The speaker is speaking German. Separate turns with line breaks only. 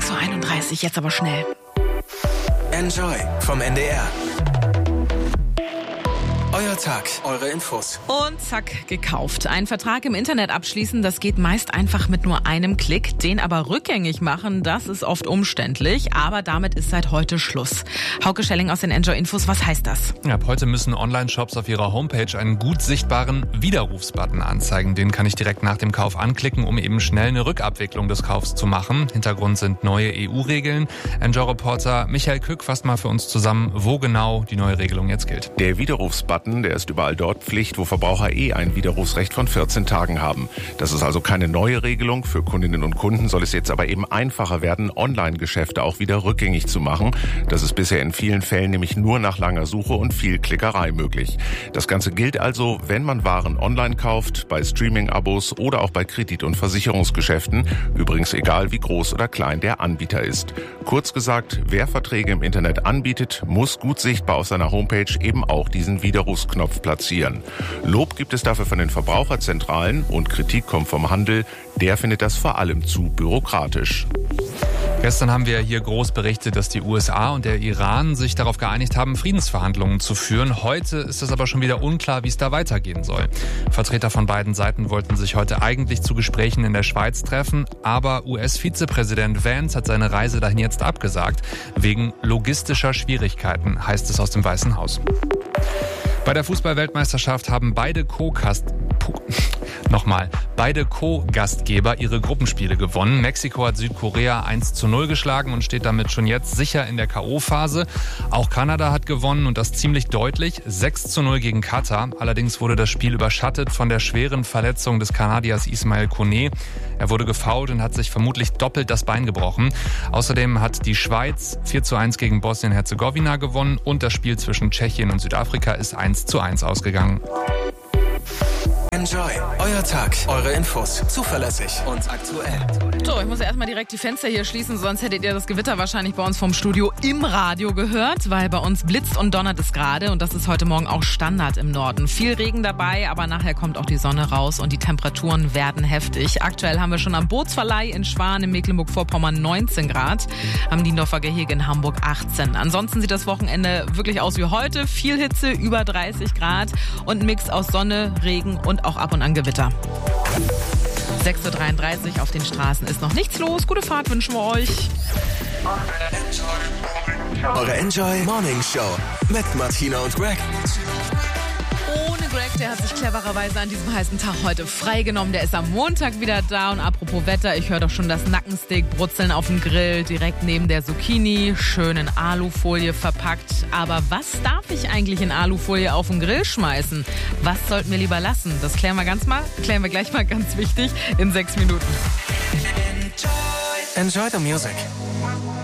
6.31 Uhr, jetzt aber schnell.
Enjoy vom NDR. Euer Tag, eure Infos.
Und zack, gekauft. Einen Vertrag im Internet abschließen, das geht meist einfach mit nur einem Klick. Den aber rückgängig machen, das ist oft umständlich. Aber damit ist seit heute Schluss. Hauke Schelling aus den Enjoy Infos, was heißt das?
Ja, ab heute müssen Online-Shops auf ihrer Homepage einen gut sichtbaren Widerrufsbutton anzeigen. Den kann ich direkt nach dem Kauf anklicken, um eben schnell eine Rückabwicklung des Kaufs zu machen. Hintergrund sind neue EU-Regeln. Enjoy-Reporter Michael Kück fasst mal für uns zusammen, wo genau die neue Regelung jetzt gilt.
Der Widerrufsbutton, der ist überall dort Pflicht, wo Verbraucher ein Widerrufsrecht von 14 Tagen haben. Das ist also keine neue Regelung. Für Kundinnen und Kunden soll es jetzt aber eben einfacher werden, Online-Geschäfte auch wieder rückgängig zu machen. Das ist bisher in vielen Fällen nämlich nur nach langer Suche und viel Klickerei möglich. Das Ganze gilt also, wenn man Waren online kauft, bei Streaming-Abos oder auch bei Kredit- und Versicherungsgeschäften. Übrigens egal, wie groß oder klein der Anbieter ist. Kurz gesagt, wer Verträge im Internet anbietet, muss gut sichtbar auf seiner Homepage eben auch diesen Widerrufsknopf platzieren. Lob gibt es dafür von den Verbraucherzentralen und Kritik kommt vom Handel. Der findet das vor allem zu bürokratisch.
Gestern haben wir hier groß berichtet, dass die USA und der Iran sich darauf geeinigt haben, Friedensverhandlungen zu führen. Heute ist es aber schon wieder unklar, wie es da weitergehen soll. Vertreter von beiden Seiten wollten sich heute eigentlich zu Gesprächen in der Schweiz treffen, aber US-Vizepräsident Vance hat seine Reise dahin jetzt abgesagt, wegen logistischer Schwierigkeiten, heißt es aus dem Weißen Haus. Bei der Fußball-Weltmeisterschaft haben beide Co-Gastgeber ihre Gruppenspiele gewonnen. Mexiko hat Südkorea 1:0 geschlagen und steht damit schon jetzt sicher in der K.O.-Phase. Auch Kanada hat gewonnen und das ziemlich deutlich, 6:0 gegen Katar. Allerdings wurde das Spiel überschattet von der schweren Verletzung des Kanadiers Ismail Koné. Er wurde gefoult und hat sich vermutlich doppelt das Bein gebrochen. Außerdem hat die Schweiz 4:1 gegen Bosnien-Herzegowina gewonnen und das Spiel zwischen Tschechien und Südafrika ist 1:1 ausgegangen.
Enjoy, euer Tag, eure Infos, zuverlässig und aktuell.
So, ich muss erstmal direkt die Fenster hier schließen, sonst hättet ihr das Gewitter wahrscheinlich bei uns vom Studio im Radio gehört, weil bei uns blitzt und donnert es gerade und das ist heute Morgen auch Standard im Norden. Viel Regen dabei, aber nachher kommt auch die Sonne raus und die Temperaturen werden heftig. Aktuell haben wir schon am Bootsverleih in Schwan in Mecklenburg-Vorpommern 19 Grad, am Niendorfer Gehege in Hamburg 18. Ansonsten sieht das Wochenende wirklich aus wie heute. Viel Hitze, über 30 Grad und ein Mix aus Sonne, Regen und auch ab und an Gewitter. 6.33 Uhr auf den Straßen ist noch nichts los. Gute Fahrt wünschen wir euch.
Eure Enjoy Morning Show mit Martina und Greg.
Ohne Greg, der hat sich clevererweise an diesem heißen Tag heute freigenommen. Der ist am Montag wieder da. Und apropos Wetter, ich höre doch schon das Nackensteak brutzeln auf dem Grill, direkt neben der Zucchini, schön in Alufolie verpackt. Aber was darf ich eigentlich in Alufolie auf den Grill schmeißen? Was sollten wir lieber lassen? Das klären wir gleich mal ganz wichtig in 6 Minuten.
Enjoy the music.